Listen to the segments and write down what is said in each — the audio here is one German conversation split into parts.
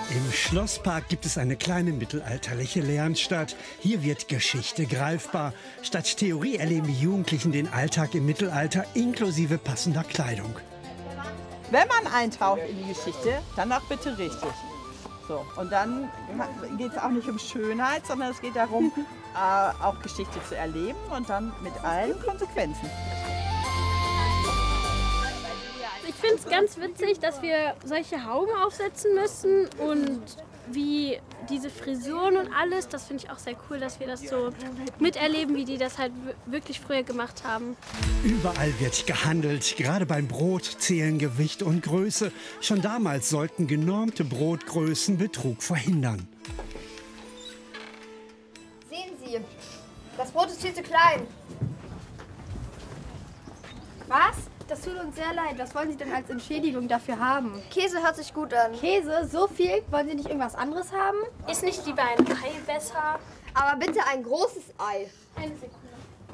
Im Schlosspark gibt es eine kleine mittelalterliche Lernstadt. Hier wird Geschichte greifbar. Statt Theorie erleben die Jugendlichen den Alltag im Mittelalter inklusive passender Kleidung. Wenn man eintaucht in die Geschichte, dann auch bitte richtig. So, und dann geht es auch nicht um Schönheit, sondern es geht darum, auch Geschichte zu erleben und dann mit allen Konsequenzen. Ich finde es ganz witzig, dass wir solche Hauben aufsetzen müssen und wie diese Frisuren und alles, das finde ich auch sehr cool, dass wir das so miterleben, wie die das halt wirklich früher gemacht haben. Überall wird gehandelt. Gerade beim Brot zählen Gewicht und Größe. Schon damals sollten genormte Brotgrößen Betrug verhindern. Sehen Sie, das Brot ist viel zu klein. Was? Das tut uns sehr leid. Was wollen Sie denn als Entschädigung dafür haben? Käse hört sich gut an. Käse? So viel? Wollen Sie nicht irgendwas anderes haben? Ist nicht lieber ein Ei besser? Aber bitte ein großes Ei. Eine Sekunde.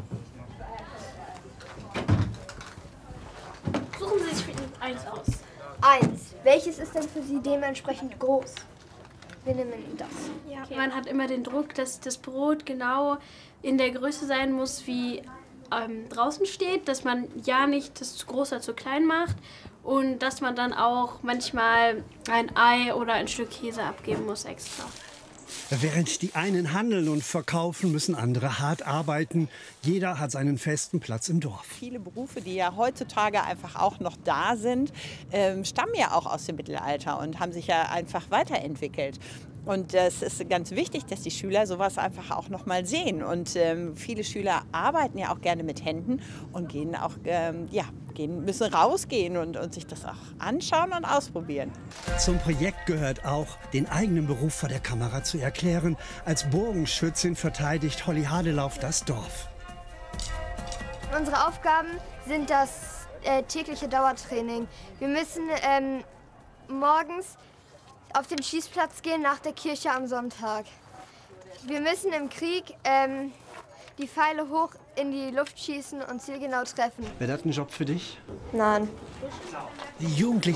Suchen Sie sich für ihn eins aus. Eins. Welches ist denn für Sie dementsprechend groß? Wir nehmen das. Ja. Okay. Man hat immer den Druck, dass das Brot genau in der Größe sein muss, wie draußen steht, dass man ja nicht das zu groß oder zu klein macht und dass man dann auch manchmal ein Ei oder ein Stück Käse abgeben muss extra. Während die einen handeln und verkaufen, müssen andere hart arbeiten. Jeder hat seinen festen Platz im Dorf. Viele Berufe, die ja heutzutage einfach auch noch da sind, stammen ja auch aus dem Mittelalter und haben sich ja einfach weiterentwickelt. Und es ist ganz wichtig, dass die Schüler sowas einfach auch noch mal sehen. Und viele Schüler arbeiten ja auch gerne mit Händen und gehen auch, müssen rausgehen und sich das auch anschauen und ausprobieren. Zum Projekt gehört auch, den eigenen Beruf vor der Kamera zu erklären. Als Bogenschützin verteidigt Holly Hadelauf das Dorf. Unsere Aufgaben sind das tägliche Dauertraining. Wir müssen morgens auf den Schießplatz gehen nach der Kirche am Sonntag. Wir müssen im Krieg die Pfeile hoch in die Luft schießen und zielgenau treffen. Wäre das ein Job für dich? Nein. Die Jugendlichen